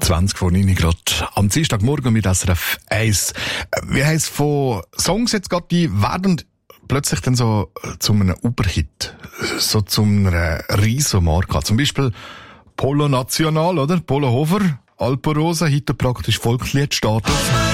20 vor 9 Grad am Dienstagmorgen mit SRF 1. Wie heisst von Songs jetzt gerade, die werden plötzlich dann so zu einem Uberhit, so zu einer Riesenmarke. Zum Beispiel Polo National, oder? Polo Hofer, Alpenrose, heute praktisch Volksliedstatus.